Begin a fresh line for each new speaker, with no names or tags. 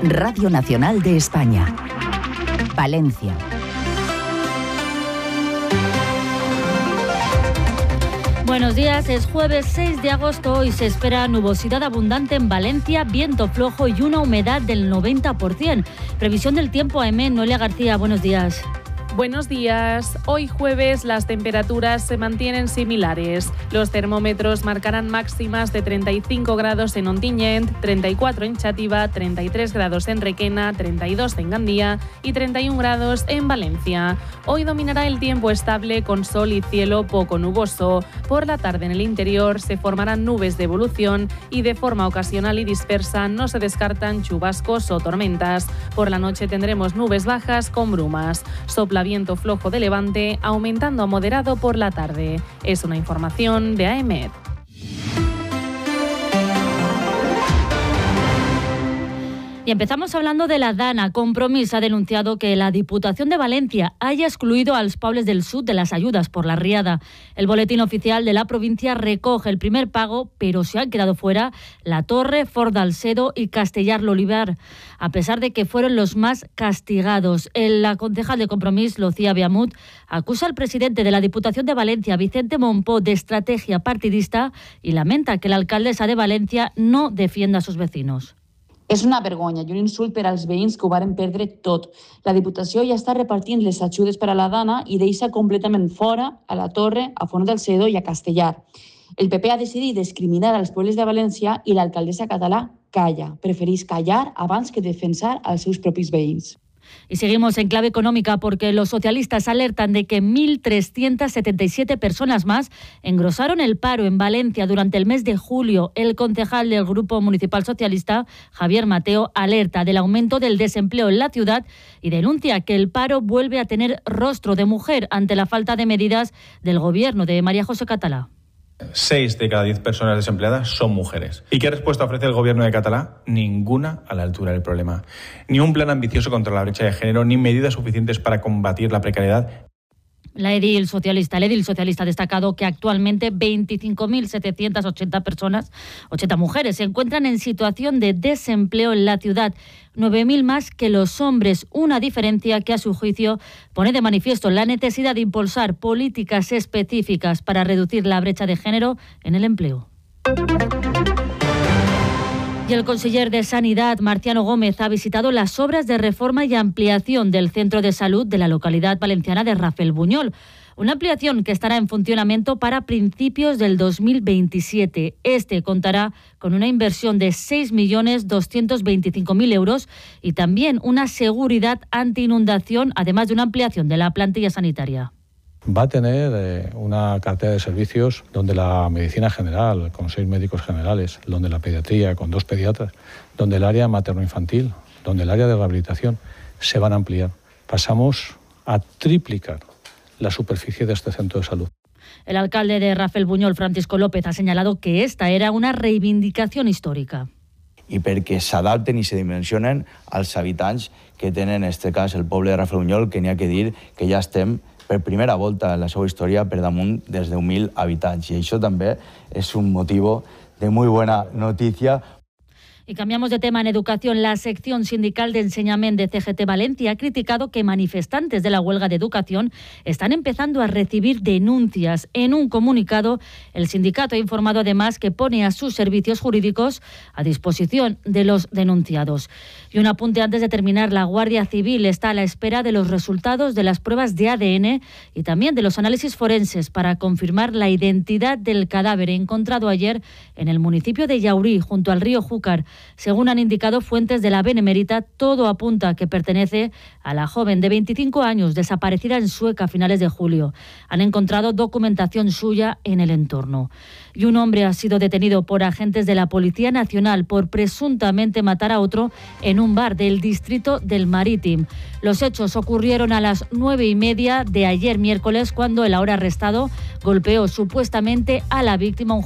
Radio Nacional de España. Valencia.
Buenos días, es jueves 6 de agosto. Hoy se espera nubosidad abundante en Valencia, viento flojo y una humedad del 90%. Previsión del tiempo, AM, Noelia García, buenos días.
Buenos días. Hoy jueves las temperaturas se mantienen similares. Los termómetros marcarán máximas de 35 grados en Ontinyent, 34 en Xàtiva, 33 grados en Requena, 32 en Gandía y 31 grados en Valencia. Hoy dominará el tiempo estable con sol y cielo poco nuboso. Por la tarde en el interior se formarán nubes de evolución y de forma ocasional y dispersa no se descartan chubascos o tormentas. Por la noche tendremos nubes bajas con brumas. Sopla viento flojo de levante, aumentando a moderado por la tarde. Es una información de AEMET.
Y empezamos hablando de la Dana. Compromís ha denunciado que la Diputación de Valencia haya excluido als pobles del sur de las ayudas por la riada. El boletín oficial de la provincia recoge el primer pago, pero se han quedado fuera La Torre, Fort d'Alcedo y Castellar-l'Olivar, a pesar de que fueron los más castigados. La concejal de Compromís, Lucía Biamut, acusa al presidente de la Diputación de Valencia, Vicente Mompó, de estrategia partidista y lamenta que la alcaldesa de Valencia no defienda a sus vecinos.
És una vergonya i un insult per als veïns que ho varen perdre tot. La Diputació ja està repartint les ajudes per a la Dana i deixa completament fora a La Torre, a Font d'Alcedo i a Castellar. El PP ha decidit discriminar als pobles de València i l'alcaldessa català calla. Prefereix callar abans que defensar als seus propis veïns.
Y seguimos en clave económica porque los socialistas alertan de que 1.377 personas más engrosaron el paro en Valencia durante el mes de julio. El concejal del Grupo Municipal Socialista, Javier Mateo, alerta del aumento del desempleo en la ciudad y denuncia que el paro vuelve a tener rostro de mujer ante la falta de medidas del gobierno de María José Catalá.
6 de cada 10 personas desempleadas son mujeres. ¿Y qué respuesta ofrece el gobierno de Catalá? Ninguna a la altura del problema. Ni un plan ambicioso contra la brecha de género, ni medidas suficientes para combatir la precariedad.
El edil socialista ha destacado que actualmente 25.780 personas, 80 mujeres, se encuentran en situación de desempleo en la ciudad, 9.000 más que los hombres, una diferencia que a su juicio pone de manifiesto la necesidad de impulsar políticas específicas para reducir la brecha de género en el empleo. Y el conseller de Sanidad, Marciano Gómez, ha visitado las obras de reforma y ampliación del centro de salud de la localidad valenciana de Rafelbunyol. Una ampliación que estará en funcionamiento para principios del 2027. Este contará con una inversión de 6.225.000 euros y también una seguridad anti-inundación, además de una ampliación de la plantilla sanitaria.
Va a tener una cartera de servicios donde la medicina general, con 6 médicos generales, donde la pediatría, con 2 pediatras, donde el área materno-infantil, donde el área de rehabilitación se van a ampliar. Pasamos a triplicar la superficie de este centro de salud.
El alcalde de Rafelbunyol, Francisco López, ha señalado que esta era una reivindicación histórica.
I perquè s'adapten i se dimensionen als habitants que tenen, en aquest cas, el poble de Rafelbunyol, que n'hi ha que dir que ja estem per primera volta en la seva història per damunt dels 10.000 habitants. I això també és un motiu de molt bona notícia.
Y cambiamos de tema en educación. La sección sindical de enseñamiento de CGT Valencia ha criticado que manifestantes de la huelga de educación están empezando a recibir denuncias. En un comunicado, el sindicato ha informado además que pone a sus servicios jurídicos a disposición de los denunciados. Y un apunte antes de terminar, la Guardia Civil está a la espera de los resultados de las pruebas de ADN y también de los análisis forenses para confirmar la identidad del cadáver encontrado ayer en el municipio de Llaurí, junto al río Júcar. Según han indicado fuentes de la Benemérita, todo apunta a que pertenece a la joven de 25 años desaparecida en Sueca a finales de julio. Han encontrado documentación suya en el entorno. Y un hombre ha sido detenido por agentes de la Policía Nacional por presuntamente matar a otro en un bar del distrito del Marítim. Los hechos ocurrieron a las 9:30 de ayer miércoles, cuando el ahora arrestado golpeó supuestamente a la víctima, un